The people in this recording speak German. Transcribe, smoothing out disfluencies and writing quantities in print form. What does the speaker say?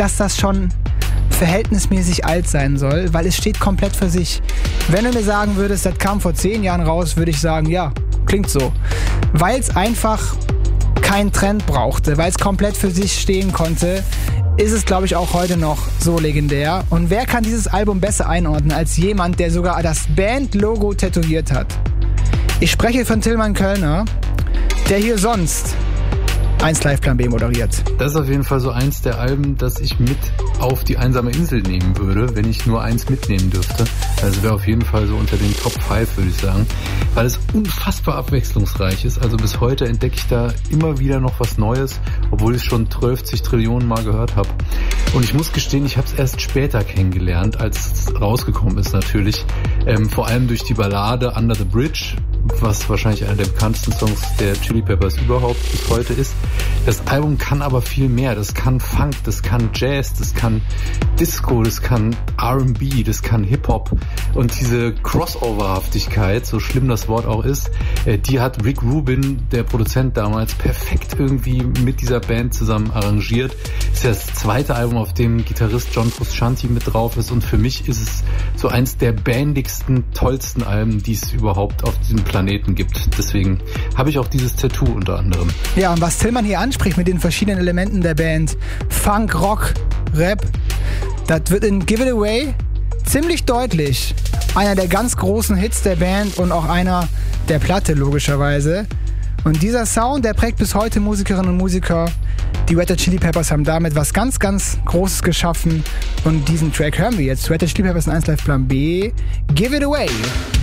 dass das schon verhältnismäßig alt sein soll, weil es steht komplett für sich. Wenn du mir sagen würdest, das kam vor 10 Jahren raus, würde ich sagen, ja, klingt so. Weil es einfach keinen Trend brauchte, weil es komplett für sich stehen konnte, ist es, glaube ich, auch heute noch so legendär. Und wer kann dieses Album besser einordnen als jemand, der sogar das Band-Logo tätowiert hat? Ich spreche von Tillmann Kölner, der hier sonst 1 Live Plan B moderiert. Das ist auf jeden Fall so eins der Alben, das ich mit auf die einsame Insel nehmen würde, wenn ich nur eins mitnehmen dürfte. Also wäre auf jeden Fall so unter den Top 5, würde ich sagen. Weil es unfassbar abwechslungsreich ist. Also bis heute entdecke ich da immer wieder noch was Neues, obwohl ich es schon 12 Trillionen Mal gehört habe. Und ich muss gestehen, ich habe es erst später kennengelernt, als es rausgekommen ist natürlich. Vor allem durch die Ballade Under the Bridge, was wahrscheinlich einer der bekanntesten Songs der Chili Peppers überhaupt bis heute ist. Das Album kann aber viel mehr. Das kann Funk, das kann Jazz, das kann Disco, das kann R&B, das kann Hip-Hop. Und diese Crossover-Haftigkeit, so schlimm das Wort auch ist, die hat Rick Rubin, der Produzent damals, perfekt irgendwie mit dieser Band zusammen arrangiert. Das ist das zweite Album, auf dem Gitarrist John Frusciante mit drauf ist. Und für mich ist es so eins der bandigsten, tollsten Alben, die es überhaupt auf diesem Planeten gibt. Deswegen habe ich auch dieses Tattoo unter anderem. Ja, und was Tillmann hier anspricht mit den verschiedenen Elementen der Band, Funk, Rock, Rap, das wird in Give It Away ziemlich deutlich. Einer der ganz großen Hits der Band und auch einer der Platte logischerweise. Und dieser Sound, der prägt bis heute Musikerinnen und Musiker. Die Red Hot Chili Peppers haben damit was ganz, ganz Großes geschaffen. Und diesen Track hören wir jetzt. Red Hot Chili Peppers in 1 Live Plan B. Give It Away.